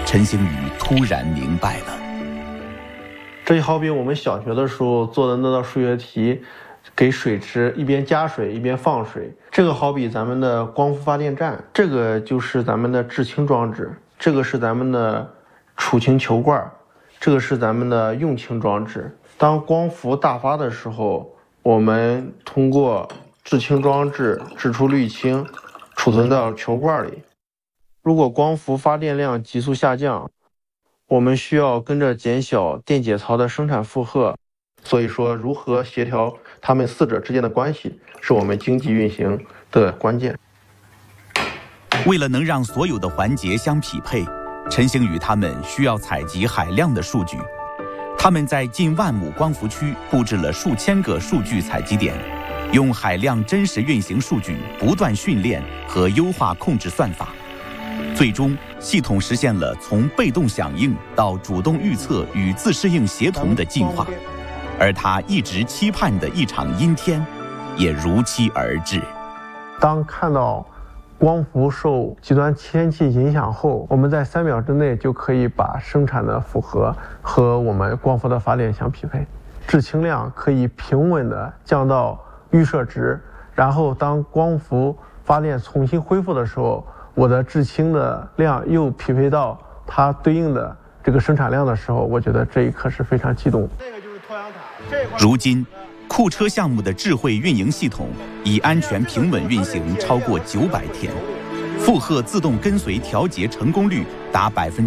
陈星宇突然明白了。 这就好比我们小学的时候做的那道数学题，给水池一边加水一边放水，这个好比咱们的光伏发电站，这个就是咱们的制氢装置，这个是咱们的储氢球罐，这个是咱们的用氢装置。当光伏大发的时候，我们通过制氢装置制出氯氢，储存到球罐里。如果光伏发电量急速下降，我们需要跟着减小电解槽的生产负荷。所以说，如何协调它们四者之间的关系，是我们经济运行的关键。 为了能让所有的环节相匹配，陈星宇他们需要采集海量的数据。他们在近万亩光伏区布置了数千个数据采集点，用海量真实运行数据不断训练和优化控制算法，最终系统实现了从被动响应到主动预测与自适应协同的进化。而他一直期盼的一场阴天，也如期而至。 当看到光伏受极端天气影响后，我们在3秒之内就可以把生产的负荷和我们光伏的发电相匹配，制氢量可以平稳地降到预设值，然后当光伏发电重新恢复的时候，我的制氢的量又匹配到它对应的这个生产量的时候，我觉得这一刻是非常激动的。 如今，库车项目的智慧运营系统已安全平稳运行超过900天，负荷自动跟随调节成功率达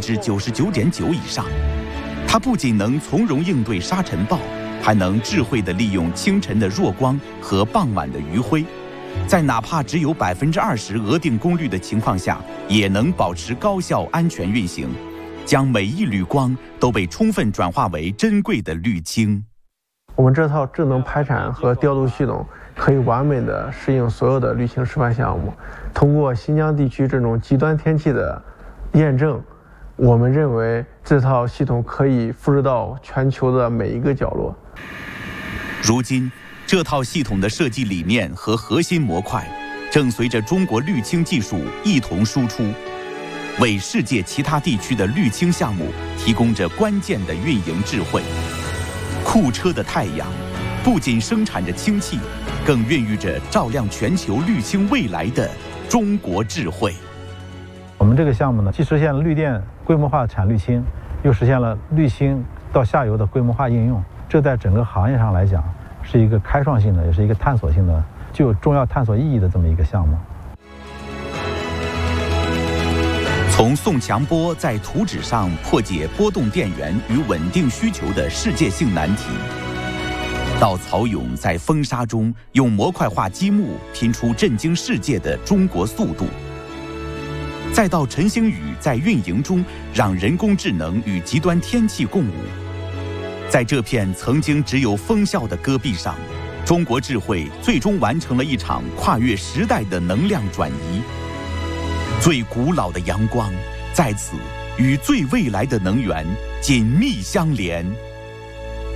99.9%以上。它不仅能从容应对沙尘暴，还能智慧地利用清晨的弱光和傍晚的余晖，在哪怕只有20%额定功率的情况下，也能保持高效安全运行，将每一缕光都被充分转化为珍贵的氯氢。 我们这套智能排产和调度系统可以完美地适应所有的氯氢示范项目。通过新疆地区这种极端天气的验证，我们认为这套系统可以复制到全球的每一个角落。 如今，这套系统的设计理念和核心模块正随着中国氯氢技术一同输出，为世界其他地区的氯氢项目提供着关键的运营智慧。库车的太阳不仅生产着氢气，更孕育着照亮全球氯氢未来的中国智慧。 我们这个项目呢，既实现了绿电规模化产氯氢，又实现了氯氢到下游的规模化应用。这在整个行业上来讲，是一个开创性的，也是一个探索性的，具有重要探索意义的这么一个项目。 从宋强波在图纸上破解波动电源与稳定需求的世界性难题，到曹勇在风沙中用模块化积木拼出震惊世界的中国速度，再到陈星宇在运营中让人工智能与极端天气共舞，在这片曾经只有风啸的戈壁上，中国智慧最终完成了一场跨越时代的能量转移。最古老的阳光在此与最未来的能源紧密相连。